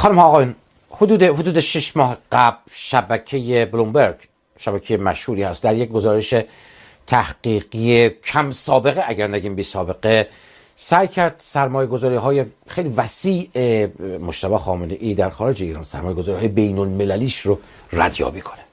خانم ها آقایون، حدود 6 ماه قبل شبکه بلومبرگ، شبکه مشهوری هست، در یک گزارش تحقیقی کم سابقه اگر نگیم بی سابقه سعی کرد سرمایه گذاری های خیلی وسیع مجتبی خامنه‌ای در خارج ایران، سرمایه گذاری های بین المللیش رو ردیابی کنه.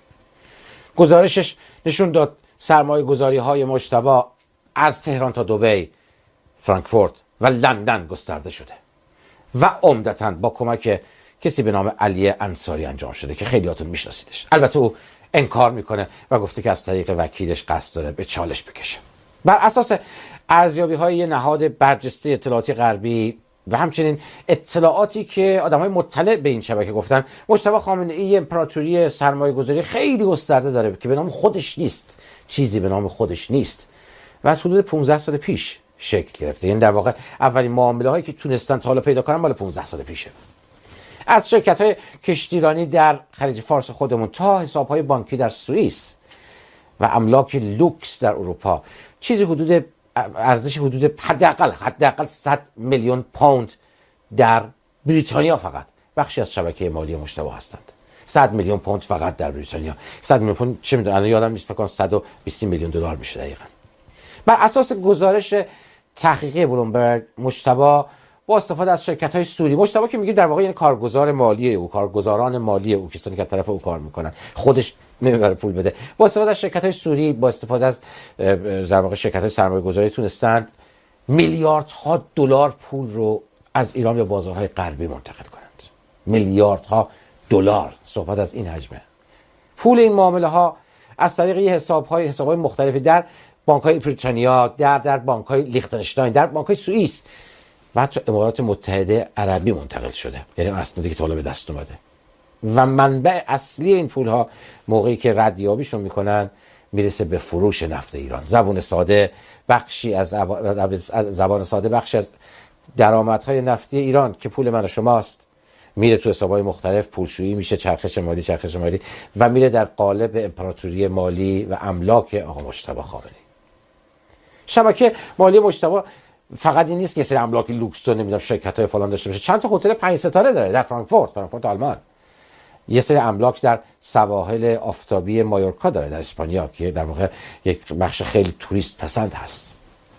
گزارشش نشون داد سرمایه گذاری های مجتبی از تهران تا دبی، فرانکفورت و لندن گسترده شده و عمدتاً با کمک کسی به نام علی انصاری انجام شده که خیلیاتون میشناسیدش. البته او انکار میکنه و گفته که از طریق وکیلش قصد داره به چالش بکشه. بر اساس ارزیابی های یه نهاد برجسته اطلاعاتی غربی و همچنین اطلاعاتی که آدمای مطلع به این شبکه گفتن، مجتبی خامنه‌ای امپراتوری سرمایه گذاری خیلی گسترده داره که به نام خودش نیست، چیزی به نام خودش نیست و از حدود 15 سال پیش شکل گرفته. یعنی در واقع اولین معامله هایی که تونستن تا حالا پیدا کنن مال 15 سال پیشه. از شرکت های کشتیرانی در خلیج فارس خودمون تا حساب های بانکی در سوئیس و املاک لوکس در اروپا، چیزی حدود ارزش حدود حداقل 100 میلیون پوند در بریتانیا فقط بخشی از شبکه مالی مجتبی هستند. 100 میلیون پوند فقط در بریتانیا. 100 میلیون پوند چه میدونم، یادم نیست، فکر کنم 120 میلیون دلار میشه دقیقاً. بر اساس گزارش تحقیقی بلومبرگ، مجتبی با استفاده از شرکت‌های سوری، مجتبی که میگه در واقع یعنی کارگزار مالی او، کارگزاران مالی او، کسانی که طرف او کار میکنن، خودش نمیبره پول بده، با استفاده از شرکت‌های سوری، با استفاده از در واقع شرکت‌های سرمایه‌گذاری تونستند میلیاردها دلار پول رو از ایران به بازارهای غربی منتقل کنند. میلیاردها دلار، صحبت از این حجمه. پول این معامله‌ها از طریق حساب‌های مختلفی در بانک‌های بریتانیا، در بانک‌های لیختنشتاین، در بانک‌های سوئیس و حتی امارات متحده عربی منتقل شده. یعنی اسنادی که تا حالا به دست اومده. و منبع اصلی این پول‌ها موقعی که ردیابیشون میکنن میرسه به فروش نفت ایران. زبان ساده بخشی از درآمدهای نفتی ایران که پول من و شماست میره تو حساب‌های مختلف، پولشویی میشه، چرخش مالی و میره در قالب امپراتوری مالی و املاک آقا مجتبی خامنه‌ای. شبکه مالی مجتبی فقط این نیست که سری املاک لوکس و نمیدونم شرکت‌های فلان داشته باشه، چند تا هتل 5 ستاره داره در فرانکفورت آلمان. یه سری املاک در سواحل آفتابی مایورکا داره در اسپانیا که در واقع یک بخش خیلی توریست پسند هست.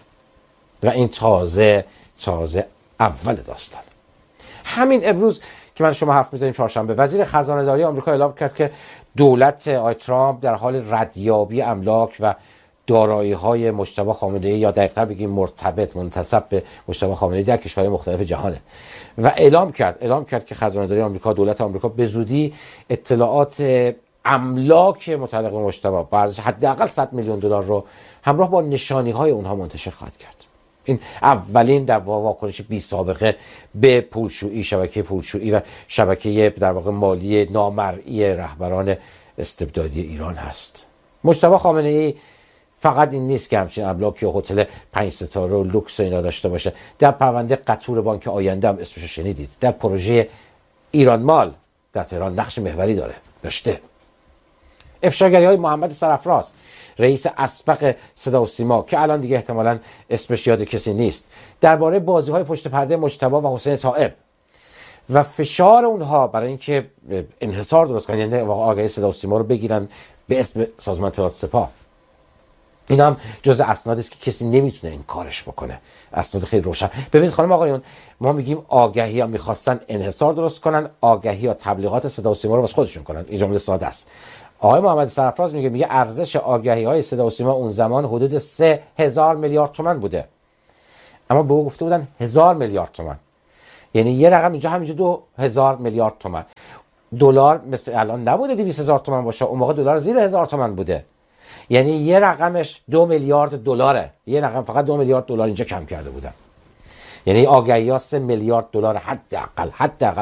و این تازه اول داستان. همین امروز که من شما حرف می‌زنیم چهارشنبه، وزیر خزانه داری آمریکا اعلام کرد که دولت آقای ترامپ در حال ردیابی املاک و دارایی‌های مجتبی خامنه‌ای، یا دقیق‌تر بگیم مرتبط منتسب به مجتبی خامنه‌ای، در کشورهای مختلف جهانه و اعلام کرد که خزانه‌داری آمریکا، دولت آمریکا به زودی اطلاعات املاک متعلق به مجتبی با ارزش حداقل 100 میلیون دلار رو همراه با نشانی‌های اونها منتشر خواهد کرد. این اولین در واکنش بی سابقه به پولشویی، شبکه پولشویی و شبکه در واقع مالی نامرئی رهبران استبدادی ایران هست. مجتبی خامنه‌ای فقط این نیست که همچین املاک یا هتل 5 ستاره و لوکس و اینا داشته باشه. در پرونده قطور بانک آینده هم اسمش شنیدید. در پروژه ایران مال در تهران نقش محوری داشته. افشاگری‌های محمد سرافراز، رئیس اسبق صدا و سیما که الان دیگه احتمالاً اسمش یاد کسی نیست، درباره بازی‌های پشت پرده مجتبی و حسین طائب و فشار اونها برای اینکه انحصار درست کنن، یعنی آگهی صدا و سیما رو بگیرن به اسم سازمان اطلاعات سپاه. این هم جزء اسنادی است که کسی نمیتونه این کارش بکنه. اسناد خیلی روشن. ببینید خانم آقایون، ما میگیم آگهی ها میخواستن انحصار درست کنن، آگهی ها تبلیغات صدا و سیما رو واسه خودشون کنن. این جمله ساده است. آقای محمد سرافراز میگه ارزش آگهی های صدا و سیما اون زمان حدود 3000 میلیارد تومان بوده. اما به او گفته بودن 1000 میلیارد تومان. یعنی یه رقم اینجا همینجا 2000 میلیارد تومان. دلار مثل الان نبوده 200,000 تومان باشه. اون موقع دلار زیر 1000 تومان بوده. یعنی یه رقمش 2 میلیارد دلاره. یه رقم فقط 2 میلیارد دلار اینجا کم کرده بودن. یعنی آگهی‌ها 3 میلیارد دلار حداقل.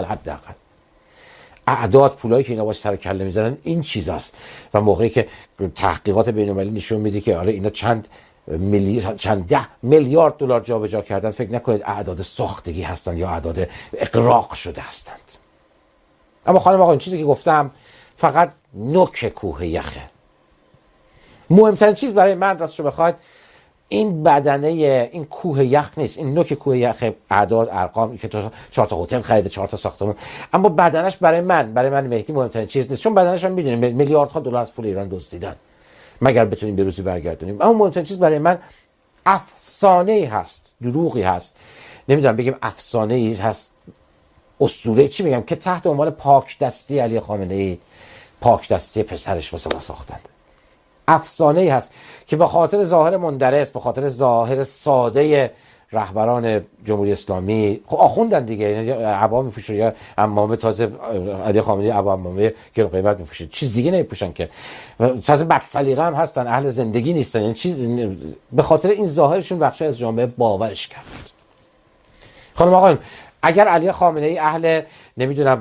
اعداد پولایی که اینا باش سر کله میزنن این چیزاست. و موقعی که تحقیقات بین‌المللی نشون میده که آره اینا چند ده میلیارد دلار جابجا کردن، فکر نکنید اعداد ساختگی هستن یا اعداد اغراق شده هستند. اما خانم آقا این چیزی که گفتم فقط نوک کوه یخه. مهمترین چیز برای من راستشو بخواید این بدنه، این کوه یخ نیست، این نوک کوه یخ اعداد ارقام که تو 4 تا هتل خریده، 4 تا ساختمون، اما بدنش برای من مهدی مهمترین چیز نیست، چون بدنش هم میدونیم میلیاردها دلار از پول ایران دزدیدن مگر بتونیم به روزی برگردونیم. اما مهمترین چیز برای من افسانه‌ای هست، دروغی هست، نمیدونم بگیم افسانه‌ای هست، اسطوره چی میگم، که تحت عنوان پاک دستی علی خامنه‌ای، پاک دستی پسرش واسه ما ساختند. افسانه‌ای هست که به خاطر ظاهر مندرس، به خاطر ظاهر ساده رهبران جمهوری اسلامی، خب آخوندن دیگه، عبا میپوشن یا عمامه، تازه علی خامنه‌ای عبا عمامه گران قیمت میپوشه، چیز دیگه نمیپوشن که، تازه بد سلیقه هم هستن، اهل زندگی نیستن، یعنی چیز به خاطر این ظاهرشون بخشی از جامعه باورش کرد. خانم آقایون، اگر علی خامنه‌ای اهل نمیدونم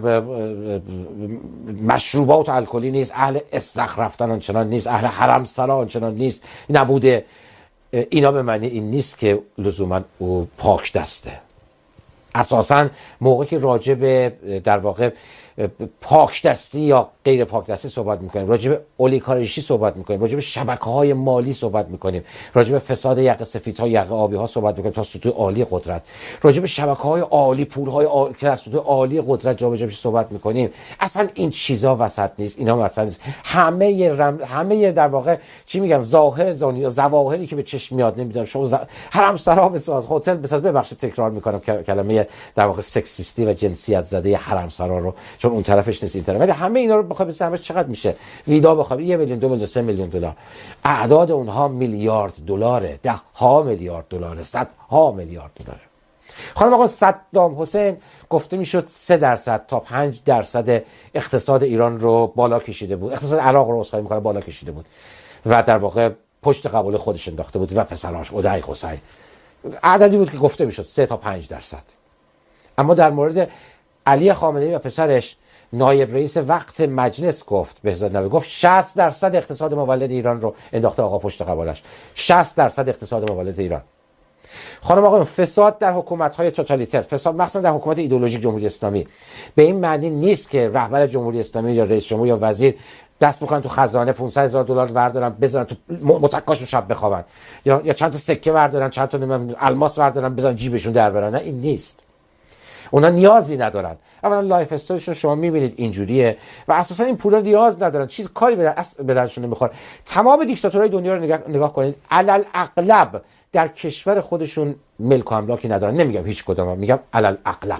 مشروبات الکلی نیست، اهل استخر رفتن آنچنان نیست، اهل حرم سرا آنچنان نیست نبوده، اینا به معنی این نیست که لزوما او پاک دسته. اساساً موقعی که راجع به در واقع پاک دستی یا غیر پاک دستی صحبت میکنیم، راجع به اولیگارشی صحبت میکنیم، راجع به شبکه‌های مالی صحبت میکنیم، راجع به فساد یقه سفیدها یقه آبی‌ها صحبت میکنیم تا سطوح عالی قدرت، راجع به شبکه‌های عالی، پول‌های که در سطوح عالی قدرت جابجا میشه صحبت میکنیم. اصلا این چیزا وسط نیست، اینا مطرح نیست. همه در واقع چی میگن، ظاهر دنیا، ظواهری که به چشم میاد، نمیدونم شما حرم سرا بساز، هتل بساز، ببخشید تکرار میکنم کلمه در واقع سکسیستی و جنسیت زده حرم سرا رو، چون اون طرفش نیست این طرف، ولی همه اینا رو بخوای بسنجی چقدر میشه؟ ویلا بخوای 1 میلیون، 2 میلیون، 3 میلیون دلار، اعداد اونها میلیارد دلاره، 10 میلیارد دلاره، 100 میلیارد دلاره. خانم آقا، صدام حسین گفته میشد 3% تا 5% اقتصاد ایران رو بالا کشیده بود، اقتصاد عراق رو اسخای میکنه بالا کشیده بود و در واقع پشت قبول خودش انداخته بود و پسراش اودای حسین، عددی بود که گفته میشد 3 تا 5%. اما در مورد علی خامنه‌ای و پسرش نایب رئیس وقت مجلس گفت، بهزاد نوی گفت 60% اقتصاد مولد ایران رو انداخته آقا پشت قبالش، 60% اقتصاد مولد ایران. خانم آقایون، فساد در حکومت‌های توتالیتر، فساد مخصوصا در حکومت ایدئولوژیک جمهوری اسلامی، به این معنی نیست که رهبر جمهوری اسلامی یا رئیس جمهور یا وزیر دست بکنن تو خزانه 500,000 دلار وردارن بذارن تو متکاشون شب بخوابن، یا چند تا سکه وردارن، چند تا الماس وردارن بذارن جیبشون در برن. نه، این نیست. اونا نیازی ندارن. اولا لایف استایلشون شما میبینید اینجوریه و اساسا این پولا نیاز ندارن، چیز کاری به درشون نمیخوره. تمام دیکتاتورهای دنیا رو نگاه کنید، علل اغلب در کشور خودشون ملک و املاکی ندارن. نمیگم هیچ کدوم، میگم علل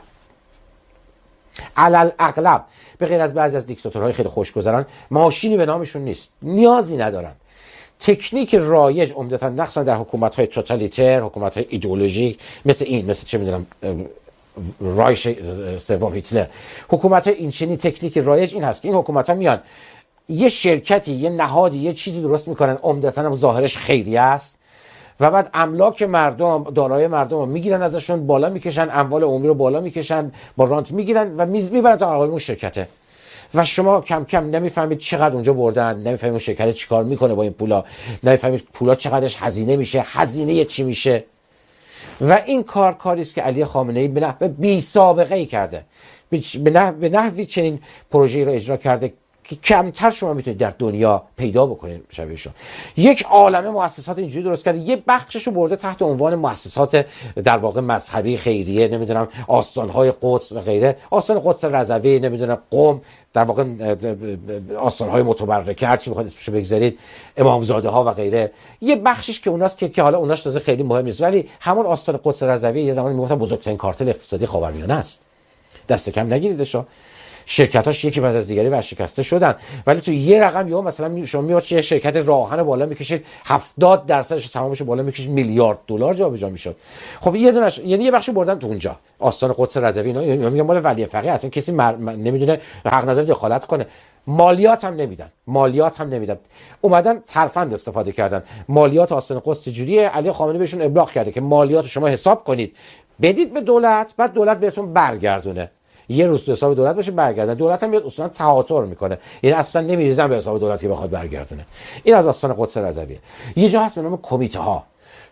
اغلب به غیر از بعضی از دیکتاتورهای خیلی خوشگذران ماشینی به نامشون نیست، نیازی ندارن. تکنیک رایج عمدتاً مخصوصا در حکومت‌های توتالیتر، حکومت‌های ایدئولوژیک مثل این، مثل چه میدونم رایش سوم هیتلر، حکومت‌های اینچنین تکنیک رایج این هست که این حکومت‌ها میان یه شرکتی، یه نهادی، یه چیزی درست میکنن، عمدتاً هم ظاهرش خیریه است و بعد املاک مردم، دارایی مردم رو میگیرن ازشون، بالا میکشن، اموال عمومی رو بالا میکشن، با رانت میگیرن و میبرن تا اون شرکته و شما کم کم نمیفهمید چقدر اونجا بردن، نمیفهمید اون شرکت چیکار میکنه با این پولا، نمیفهمید پولا چقدرش هزینه میشه، هزینه چی میشه. و این کاری است که علی خامنه‌ای به نحو بی سابقه ای کرده، به نحوی چنین پروژه‌ای رو اجرا کرده که کمتر شما میتونید در دنیا پیدا بکنید شبیهشون. یک عالمه مؤسسات اینجوری درست کرده، یه بخششو برده تحت عنوان مؤسسات در واقع مذهبی خیریه، نمیدونم آستانهای قدس و غیره، آستان قدس رضوی، نمیدونم قم، در واقع آستانهای متبرکه، هر چی میخواید اسمشو بگذارید، امامزاده ها و غیره. یه بخشش که اوناست که حالا اوناش تازه خیلی مهم نیست، ولی همون آستان قدس رضوی یه زمانی میگفتن بزرگترین کارتل اقتصادی خاورمیانه است، دست کم نگیریدش. شرکتاش یکی بعد از دیگری ورشکسته شدن، ولی تو یه رقم یا مثلا شما میاد یه شرکت راهن بالا میکشید 70% سهامش بالا میکشید، میلیارد دلار جابجا میشد. خب یه دونش، یعنی یه بخشو بردن تو اونجا آستان قدس رضوی، اینا میگن مال ولی فقیه، اصلا کسی نمیدونه، حق نداره دخالت کنه. مالیات هم نمیدن، اومدن ترفند استفاده کردن. مالیات آستان قدس چجوریه؟ علی خامنه‌ای بهشون ابلاغ کرده که مالیات شما حساب کنید، بدید به دولت، بعد دولت بهتون برگردونه. یه روز تو حساب دولت باشه برگردن، دولت هم میاد اصلا تهاتر میکنه، یعنی اصلا نمیریزن به حساب دولت که بخواد برگردونه. این از آستان قدس رضوی. یه جا هست به نام کمیته ها،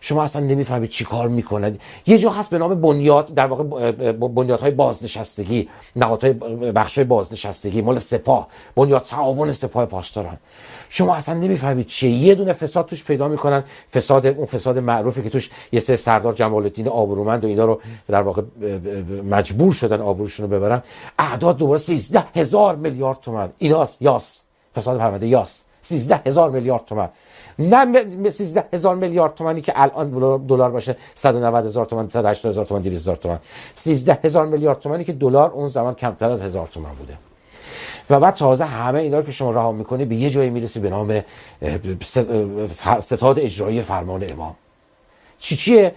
شما اصلا نمیفهمید چی کار میکنه. یه جا هست به نام بنیاد، در واقع بنیادهای بازنشستگی، نهادهای بخشای بازنشستگی مال سپاه، بنیاد تعاون سپاه پاسداران. شما اصلا نمیفهمید چیه. یه دونه فساد توش پیدا میکنن، اون فساد معروفی که توش یه سری سردار جمال الدین آبرومند و اینا رو در واقع مجبور شدن آبروشون رو ببرن. اعداد دوباره 13,000 میلیارد تومان. ایناست یاس، فساد پرونده یاس، 13,000 میلیارد تومان. نه 13,000 میلیارد تومانی که الان دلار باشه 190,000 تومان، 180,000 تومان، 200,000 تومان. 13,000 میلیارد تومانی که دلار اون زمان کمتر از 1,000 تومان بوده. و بعد تازه همه اینا رو که شما رها میکنی به یه جایی میرسی به نام ستاد اجرایی فرمان امام. چیه؟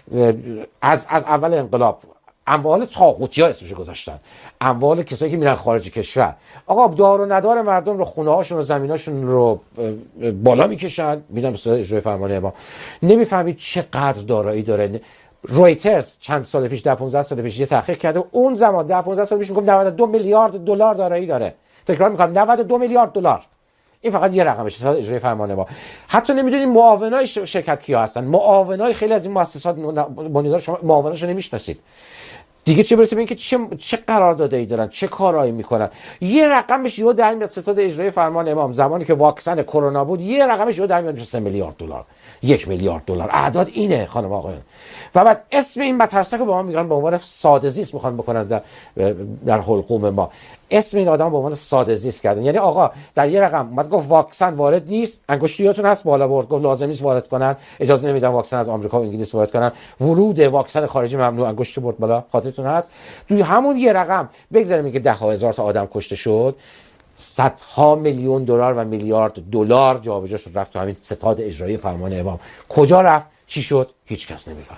از اول انقلاب اموال طاغوتی‌ها اسمشو گذاشتن، اموال کسایی که میرن خارج کشور. آقا دار و ندار مردم رو، خونه هاشون و زمیناشون رو بالا میکشن، میرن به ستاد اجرایی فرمان امام. نمیفهمید چقدر دارایی داره. رویترز چند سال پیش، 15 سال پیش یه تحقیق کرده، اون زمان 15 سال پیش میگفت 92 میلیارد دلار دارایی داره. تکرار میکنم 92 میلیارد دلار. این فقط یه رقمشه، ستاد اجرایی فرمان ما. حتی نمیدونیم معاونای شرکت کیا هستن. معاونای خیلی از این مؤسسات بنیادار شما معاوناشو نمیشناسید. دیگه چه برسه به اینکه چه قراردادایی دارن، چه کارایی میکنن. یه رقمش یهو در میاد ستاد اجرایی فرمان امام زمانی که واکسن کرونا بود، یه رقمش یهو در میاد 3 میلیارد دلار، 1 میلیارد دلار. اعداد اینه خانم آقایان. و بعد اسم این مترسک رو به ما میگن به عنوان ساده زیست میخوان بکنن در حلقوم ما. اسم این آدم به عنوان ساده زیست کردن. یعنی آقا در یه رقم اومد گفت واکسن وارد نیست، انگشتیاتون هست بالا برد، گفت لازم نیست وارد کنن، اجازه نمیدن واکسن از آمریکا و انگلیس وارد کنن، ورود واکسن خارجی ممنوع، انگشت برد بالا. خاطرتون هست توی همون یه رقم بگذاریم که 10,000 تا آدم کشته شد، صدها میلیون دلار و میلیارد دلار جابجا شد، رفت تو همین ستاد اجرایی فرمان امام. کجا رفت؟ چی شد؟ هیچ کس نمیفهمه.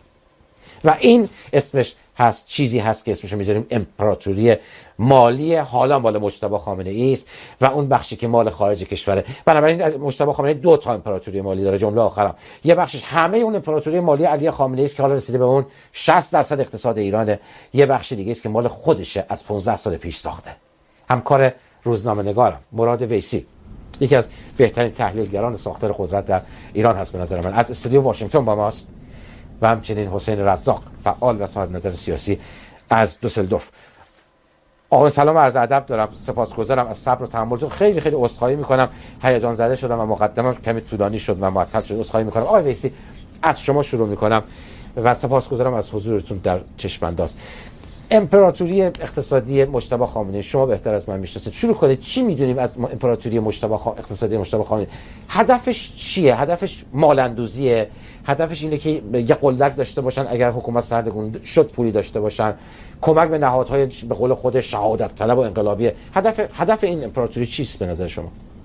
و این اسمش هست، چیزی هست که اسمش میذاریم امپراتوری مالی. حالا مال مجتبی خامنه ای است و اون بخشی که مال خارج کشوره. بنابراین مجتبی خامنه ای 2 تا امپراتوری مالی داره. جمله آخرم، یه بخشش همه اون امپراتوری مالی علی خامنه ای است که حالا رسیده به اون 60% اقتصاد ایرانه. یه بخش دیگه است که مال خودشه، از 15 سال پیش ساخته. همکار روزنامه‌نگارم مراد ویسی، یکی از بهترین تحلیلگران ساختار قدرت در ایران هست به نظر من، از استودیو واشنگتن با ماست. و همچنین حسین رزاق، فعال و صاحب نظر سیاسی از دوسلدورف. آقا سلام عرض ادب دارم، سپاسگزارم از صبر و تحملتون. خیلی خیلی عذرخواهی میکنم، هیجان زده شدم و مقدمم کمی طولانی شد و معطل شد. عذرخواهی میکنم. آقای ویسی از شما شروع میکنم و سپاسگزارم از حضورتون در چشم‌انداز. امپراتوری اقتصادی مجتبی خامنه‌ای شما بهتر از من میشناسید. شروع کنید. چی میدونیم از امپراتوری اقتصادی مجتبی خامنه‌ای؟ هدفش چیه؟ هدفش مال‌اندوزیه؟ هدفش اینه که یه قلدک داشته باشن اگر حکومت سردگون شد، پولی داشته باشن، کمک به نهادهای به قول خود شهادت طلب و انقلابیه. هدف این امپراتوری چیست به نظر شما؟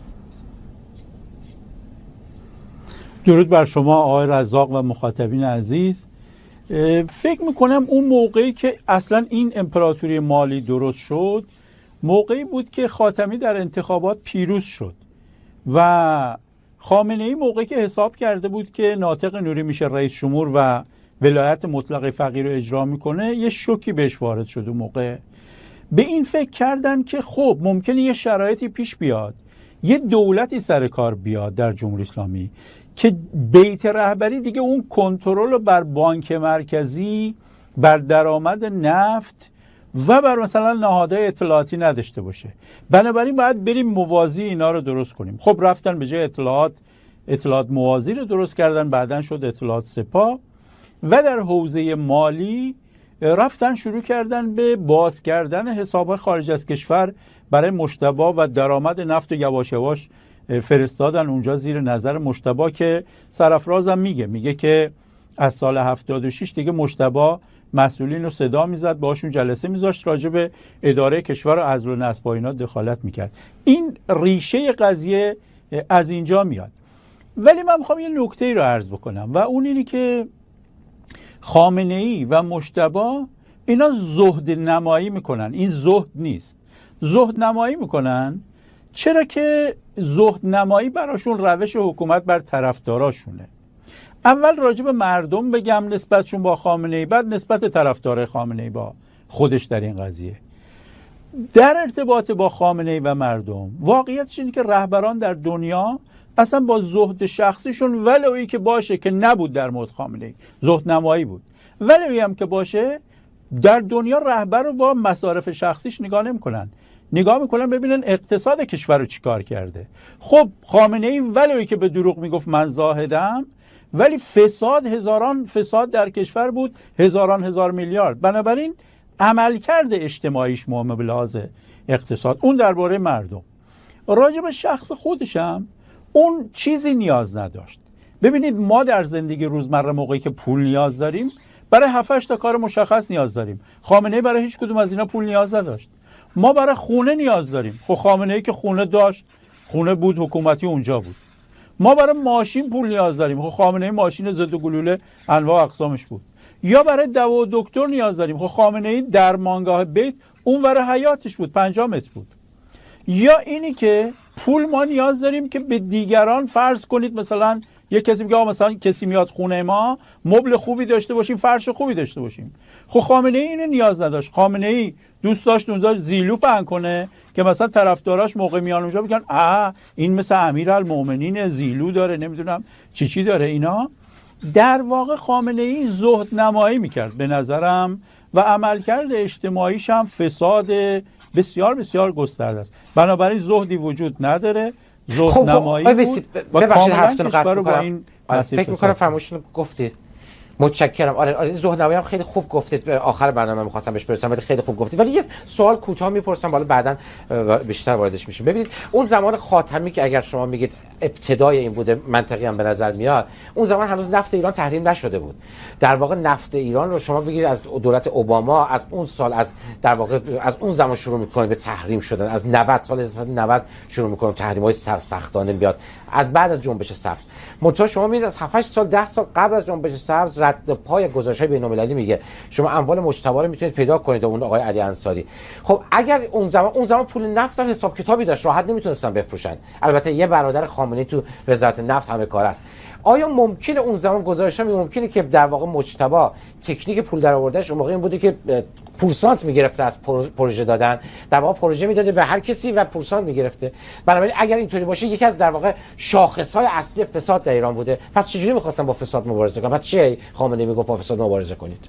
درود بر شما آقای رزاق و مخاطبین عزیز. فکر میکنم اون موقعی که اصلا این امپراتوری مالی درست شد، موقعی بود که خاتمی در انتخابات پیروز شد و خامنه ای موقعی که حساب کرده بود که ناطق نوری میشه رئیس جمهور و ولایت مطلقه فقیه رو اجرا میکنه، یه شوکی بهش وارد شد. اون موقع به این فکر کردن که خب ممکنه یه شرایطی پیش بیاد، یه دولتی سر کار بیاد در جمهوری اسلامی که بیت رهبری دیگه اون کنترل رو بر بانک مرکزی، بر درآمد نفت و بر مثلا نهادهای اطلاعاتی نداشته باشه. بنابراین باید بریم موازی اینا رو درست کنیم. خب رفتن به جای اطلاعات موازی رو درست کردن، بعدن شد اطلاعات سپاه. و در حوزه مالی رفتن شروع کردن به باز کردن حساب‌های خارج از کشور برای مجتبی و درآمد نفت و یواش یواش فرستادن اونجا زیر نظر مجتبی که سرافرازم میگه که از سال 76 دیگه مجتبی مسئولین رو صدا میزد، باشون جلسه میذاشت، راجع به اداره کشور و عزل و نصب و اینا دخالت میکرد. این ریشه قضیه از اینجا میاد. ولی من میخوام یه نکته ای رو عرض بکنم و اون اینه که خامنه ای و مجتبی اینا زهد نمایی میکنن. این زهد نیست، زهد نمایی میکنن. چرا که زهد نمایی براشون روش حکومت بر طرفداراشونه. اول راجع به مردم بگم نسبتشون با خامنه ای، بعد نسبت طرفدار خامنه ای با خودش در این قضیه. در ارتباط با خامنه ای و مردم، واقعیتش اینه که رهبران در دنیا اصلا با زهد شخصیشون ولویی که باشه که نبود در مورد خامنه‌ای، زهد نمایی بود، ولویی هم که باشه در دنیا رهبر رو با مصارف شخصیش نگاه نمی‌کنن، نگاه میکنن ببینن اقتصاد کشور رو چیکار کرده. خب خامنه‌ای ولویی که به دروغ میگفت من زاهدم، ولی هزاران فساد در کشور بود، هزار میلیارد. بنابراین عملکرد اجتماعیش مهمه به لحاظ اقتصاد. اون درباره مردم. راجع به شخص خودشم اون چیزی نیاز نداشت. ببینید ما در زندگی روزمره موقعی که پول نیاز داریم برای 7-8 تا کار مشخص نیاز داریم. خامنه‌ای برای هیچ کدوم از اینا پول نیاز نداشت. ما برای خونه نیاز داریم. خب خامنه‌ای که خونه داشت، خونه بود، حکومتی اونجا بود. ما برای ماشین پول نیاز داریم. خب خامنه‌ای ماشین ضد گلوله انواع اقسامش بود. یا برای دوا و دکتر نیاز داریم. خب خامنه‌ای درمانگاه بیت اون برای حیاتش بود، 50 متر بود. یا اینی که پول ما نیاز داریم که به دیگران فرض کنید مثلا یک کسی میگه مثلا کسی میاد خونه ما مبل خوبی داشته باشیم، فرش خوبی داشته باشیم. خب خامنه‌ای اینو نیاز نداشت. خامنه‌ای دوست داشت اونجا زیلو پهن کنه که مثلا طرفداراش موقع میان اونجا بگن این مثل امیرالمومنین زیلو داره، نمیدونم چی داره. اینا در واقع خامنه‌ای زهد نمایی میکرد به نظرم و عملکرد اجتماعیش هم فساد بسیار بسیار گسترده است. بنابراین زهدی وجود نداره، زهد نمایی بود و ببخشید کاملا حرفتون رو کشور قطع رو با می‌کنم. این فکر می‌کنم فرمایشتون رو گفتید. متشکرم. آره زهدنمایی هم خیلی خوب گفتید. به آخر برنامه می‌خواستم بهش برسم ولی خیلی خوب گفتید. ولی یه سوال کوتاه می‌پرسم بالا بعداً بیشتر واردش میشیم. ببینید اون زمان خاتمی که اگر شما میگید ابتدای این بوده، منطقی هم به نظر میاد، اون زمان هنوز نفت ایران تحریم نشده بود. در واقع نفت ایران رو شما بگیرید از دولت اوباما، از اون سال، از در واقع از اون زمان شروع می‌کنه به تحریم شدن. از 90 سال 90 شروع می‌کنه تحریم‌های سرسختانه بیاد. از بعد از جنبش سبز. منتها شما می‌بینید از 7-8 سال 10 سال قبل از جنبش سبز رد پای گزارش‌های بین‌المللی میگه شما اموال مجتبی رو میتونید پیدا کنید. اون آقای علی انصاری، خب اگر اون زمان پول نفت هم حساب کتابی داشت، راحت نمیتونستن بفروشن. البته یه برادر خامنه‌ای تو وزارت نفت همه کار است. آیا ممکنه اون زمان گزارش‌ها ممکنه که در واقع مجتبی تکنیک پول درآوردنش اون موقع این بوده که پورسانت میگرفته از پروژه دادن، در واقع پروژه میداده به هر کسی و پورسانت میگرفته. بنابراین اگر اینطوری باشه یکی از در واقع شاخص‌های اصلی فساد در ایران بوده. پس چجوری می‌خواستن با فساد مبارزه کنن؟ پس چی خامنه‌ای میگه با فساد مبارزه کنید؟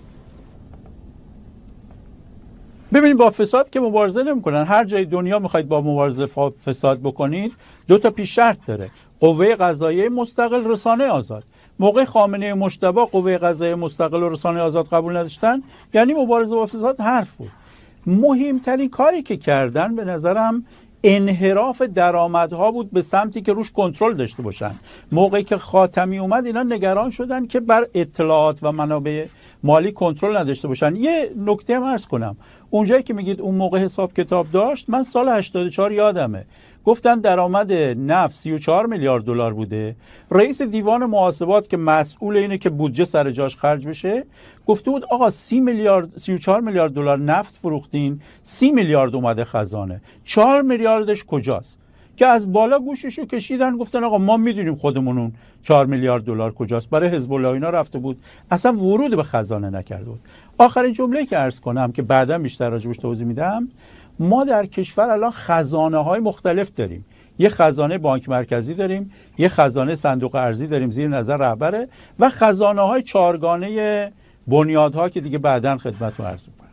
ببینید با فساد که مبارزه نمی‌کنن. هر جای دنیا می‌خواید با مبارزه فساد بکنید 2 تا پیش شرط داره: قوه قضاییه مستقل، رسانه آزاد. موقع خامنه‌ای مجتبی قوه قضاییه مستقل و رسانه آزاد قبول نداشتن، یعنی مبارزه با فساد حرف بود. مهمترین کاری که کردن به نظرم انحراف درآمدها بود به سمتی که روش کنترل داشته باشن. موقعی که خاتمی اومد اینا نگران شدن که بر اطلاعات و منابع مالی کنترل نداشته باشن. یه نکته عرض کنم، اونجایی که میگید اون موقع حساب کتاب داشت، من سال 84 یادمه گفتن درآمد نفت 34 میلیارد دلار بوده. رئیس دیوان محاسبات که مسئول اینه که بودجه سر جاش خرج بشه گفته بود آقا 34 میلیارد دلار نفت فروختین، 30 میلیارد اومده خزانه، 4 میلیاردش کجاست؟ که از بالا گوششو کشیدن گفتن آقا ما میدونیم خودمون اون 4 میلیارد دلار کجاست. برای حزب الله اینا رفته بود، اصلا ورود به خزانه نکرده بود. آخرین جمله‌ای که عرض کنم که بعدا بیشتر راجعش توضیح میدم، ما در کشور الان خزانه‌های مختلف داریم. یه خزانه بانک مرکزی داریم، یه خزانه صندوق ارزی داریم زیر نظر رهبره، و خزانه‌های چهارگانه بنیادها که دیگه بعداً خدمتتون عرض می‌کنم.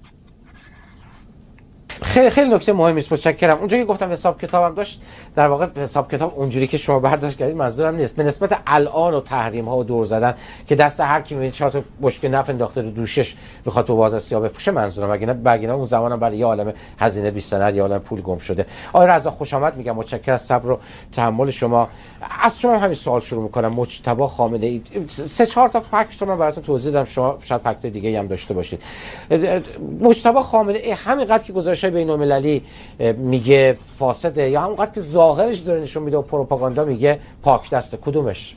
خیلی نکته مهمی است. متشکرم. اونجایی که گفتم حساب کتابم داشت، در واقع حساب کتاب اونجوری که شما برداشت کردید منظورم نیست. به نسبت الان و تحریم ها و دور زدن که دست هر کی میبینید 4 تا بشکه نفت انداخته رو دوشش میخواد تو بازار سیاه بفروشه، منظورم بگینا اون زمانم برای یه عالمه هزینه 20 سنه یا عالم پول گم شده. آقای رضا خوش آمد میگم. متشکرم از صبر و تحمل شما. از شما همین سوال شروع میکنم. مجتبی خامنه‌ای 3-4 تا فکت من براتون توضیح دادم، شما شاید فکت دیگه هم داشته باشید. مجتبی خامنه‌ای همینقدر که گزارش‌های بین‌المللی میگه فاسده یا همونقدر که ظاهرش داره نشون میده و پروپاگاندا میگه پاک دسته، کدومش؟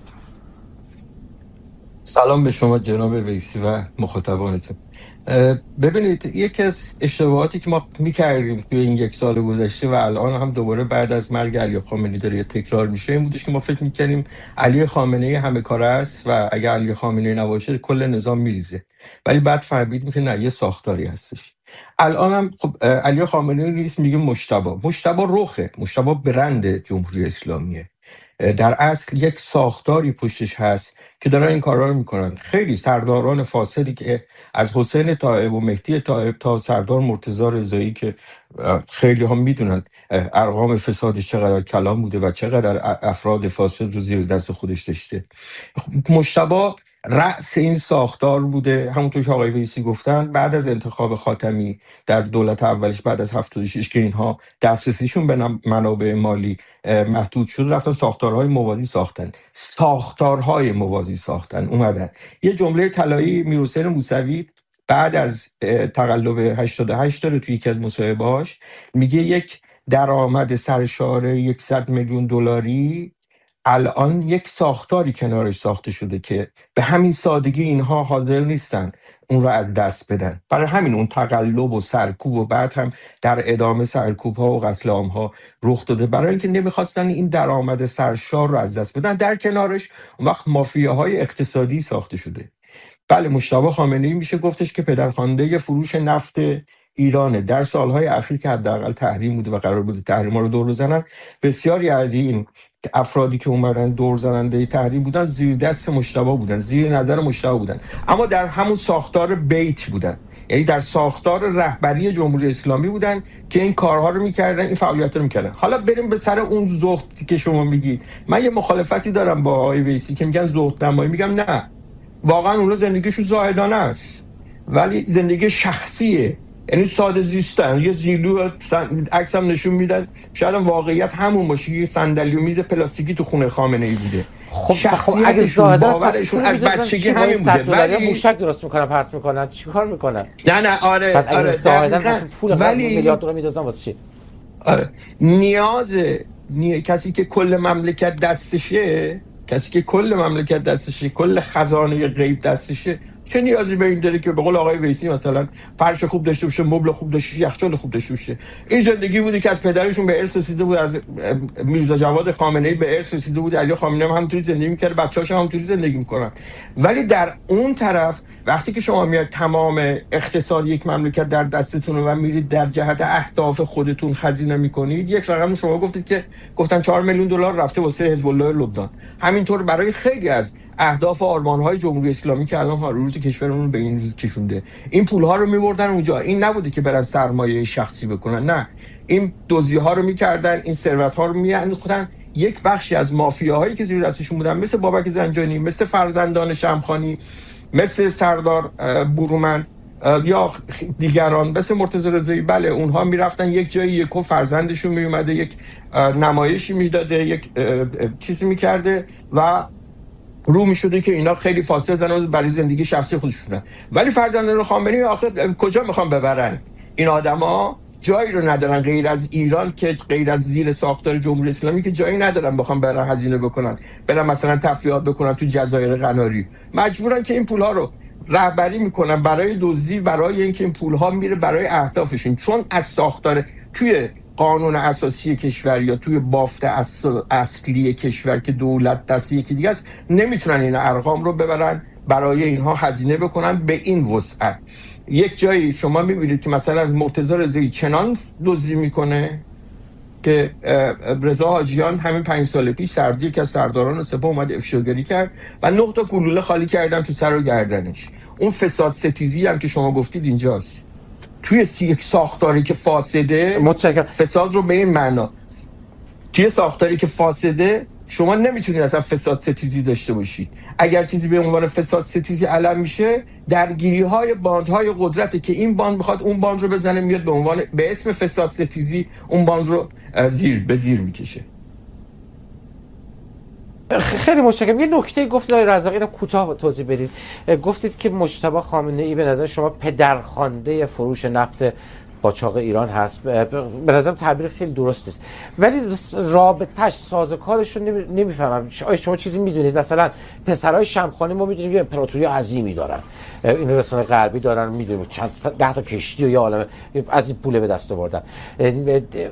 سلام به شما جناب ویسی و مخاطبانتون. ببینید یکی از اشتباهاتی که ما میکردیم توی این 1 سال گذشته و الان هم دوباره بعد از مرگ علی خامنه‌ای داره تکرار میشه این بودش که ما فکر میکنیم علی خامنه‌ای همه کاره است و اگر علی خامنه‌ای نباشه کل نظام میریزه، ولی بعد فهمیدیم که نه، یه ساختاری هستش. الان هم خب علی خامنه‌ای نیست، میگه مجتبی رخه، مجتبی برند جمهوری اسلامیه. در اصل یک ساختاری پشتش هست که دارن این کارا رو میکنن. خیلی سرداران فاسدی که از حسین طائب و مهدی طائب تا سردار مرتضی رضایی که خیلی هم میدونن ارقام فسادش چقدر کلام بوده و چقدر افراد فاسد رو زیر دست خودش داشته. مجتبی رأس این ساختار بوده. همونطور که آقای ویسی گفتن بعد از انتخاب خاتمی در دولت اولش بعد از 76 که اینها دسترسیشون به منابع مالی محدود شد، رفتن ساختارهای موازی ساختن اومدن. یه جمله طلایی میرحسین موسوی بعد از تقلب 88 داره توی یکی از مصاحبه‌هاش، میگه یک درآمد سرشار 100 میلیون دلاری الان یک ساختاری کنارش ساخته شده که به همین سادگی اینها حاضر نیستن اون رو از دست بدن. برای همین اون تقلب و سرکوب و بعد هم در ادامه سرکوب ها و قتل عام ها رخ داده، برای اینکه نمیخواستن این درآمد سرشار رو از دست بدن. در کنارش اون وقت مافیاهای اقتصادی ساخته شده. بله، مجتبی خامنه‌ای میشه گفتش که پدرخوانده فروش نفت ایرانه. در سالهای اخیر که حداقل تحریم بوده و قرار بوده تحریما رو دور بزنن، بسیاری از این افرادی که اومدن دور زننده تحریم بودن زیر دست مجتبی بودن، زیر نظر مجتبی بودن، اما در همون ساختار بیت بودن، یعنی در ساختار رهبری جمهوری اسلامی بودن که این کارها رو میکردن، این فعالیت رو میکردن. حالا بریم به سر اون زهدی که شما میگید. من یه مخالفتی دارم با آقای ویسی که میگن زهد نمایی. میگم نه، واقعا اون زندگیشون زاهدانه است ولی زندگی شخصیه، یعنی ساده زیستن. یه زیلو عکس هم نشون میدن، شاید واقعیت همون باشه، یه صندلی و میز پلاستیکی تو خونه خامنه‌ای بوده. خب اگه زاهد است باورشون از بچگی همین بوده. ولی موشک درست میکنن، پرت میکنن، چیکار میکنن؟ نه آره، پس اگه زاهدن اصلا پول ولی میلیارد دلار میدازن واسه چی؟ آره، کسی که کل مملکت دستشه، کل خزانه غیب دستشه، چه نیازی به این داره که به قول آقای ویسی مثلا فرش خوب داشته باشه، مبل خوب داشته باشه، یخچال خوب داشته باشه؟ این زندگی بوده که از پدرشون به ارث رسیده بود، از میرزا جواد خامنه‌ای به ارث رسیده بود. علی خامنه‌ای هم همونطوری زندگی می‌کرد، بچه‌هاش هم همونطوری زندگی می‌کنن. ولی در اون طرف وقتی که شما میاد تمام اقتصاد یک مملکت در دستتون و میرید در جهت اهداف خودتون خرج نمی‌کنید، یک رقم شما گفتید که گفتن 4 میلیون دلار رفته واسه حزب الله لبنان. همینطور برای خیلی از اهداف و آرمان‌های جمهوری اسلامی که الان روز کشورمون به این روز کشونده، این پول‌ها رو می‌بردن اونجا. این نبوده که برن سرمایه شخصی بکنن، نه، این دزدی‌ها رو می‌کردن، این ثروت‌ها رو می‌انداختن. یک بخشی از مافیاهایی که زیر دستشون بودن، مثل بابک زنجانی، مثل فرزندان شمخانی، مثل سردار برومند یا دیگران مثل مرتضی رضایی، بله اونها میرفتن یک جایی، یکو فرزندشون میومده یک نمایشی میداده، یک چیزی میکرده و رو میشده که اینا خیلی فاسدن برای زندگی شخصی خودشونن. ولی فرزندان خامنه‌ای آخر کجا میخوان ببرن؟ این آدما جایی رو ندارن غیر از ایران، که غیر از زیر ساختار جمهوری اسلامی که جایی ندارن بخوام برن هزینه بکنن، برن مثلا تفریحات بکنن تو جزایر قناری. مجبورن که این پولها رو رهبری میکنن برای دزدی، برای اینکه این پولها میره برای اهدافشون، چون از ساختار توی قانون اساسی کشور یا توی بافت اصلی کشور که دولت دست یکی دیگه است، نمیتونن این ارقام رو ببرن برای اینها هزینه بکنن به این وسعت. یک جایی شما میبینید که مثلا مرتضی رضایی چنان دزدی میکنه که رضا حاجیان همین 5 سال پیش سردی که از سرداران سپاه اومد افشاگری کرد و 9 تا گلوله خالی کردن تو سر و گردنش. اون فساد ستیزی هم که شما گفتید اینجاست، توی یک ساختاری که فاسده. متشکرم. فساد رو به این معنا، توی ساختاری که فاسده شما نمیتونید اصلا فساد ستیزی داشته باشید. اگر چیزی به عنوان فساد ستیزی علم میشه، درگیری های باندهای قدرته که این باند بخواد اون باند رو بزنه، میاد به عنوان به اسم فساد ستیزی اون باند رو زیر میکشه. خیلی متشکرم. یه نکته گفتید آقای رزاقی، اینو کوتاه توضیح بدید. گفتید که مجتبی خامنه‌ای به نظر شما پدرخوانده فروش نفت قاچاق ایران هست. به نظرم تعبیر خیلی درست است، ولی رابطه‌اش سازوکارش رو نمیفهمم. آیا شما چیزی میدونید؟ مثلا پسرای شمخانی ما میدونیم یه امپراتوری عظیمی دارن، این رسانه غربی دارن، میدونیم چند 10 تا کشتی و یه عالمه از این پول به دست آوردن.